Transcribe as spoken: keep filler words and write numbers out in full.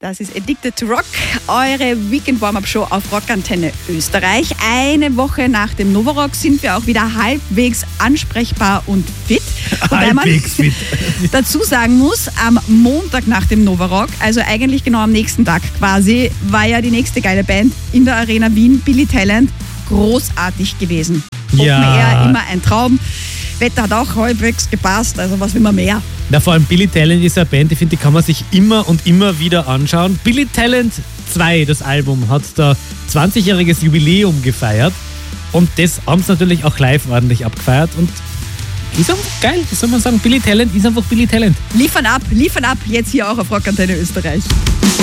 Das ist Addicted to Rock, eure Weekend-Warm-Up-Show auf Rockantenne Österreich. Eine Woche nach dem Novarock sind wir auch wieder halbwegs ansprechbar und fit. Wobei man fit. dazu sagen muss, am Montag nach dem Novarock, also eigentlich genau am nächsten Tag quasi, war ja die nächste geile Band in der Arena Wien, Billy Talent, großartig gewesen. Ja. Open Air, immer ein Traum. Wetter hat auch halbwegs gepasst, also was will man mehr? Na, vor allem Billy Talent ist eine Band, ich finde, die kann man sich immer und immer wieder anschauen. Billy Talent zwei, das Album, hat da zwanzigjähriges Jubiläum gefeiert und das haben sie natürlich auch live ordentlich abgefeiert und ist einfach geil, wie soll man sagen, Billy Talent ist einfach Billy Talent. Liefern ab, liefern ab, jetzt hier auch auf Rockantenne Österreich.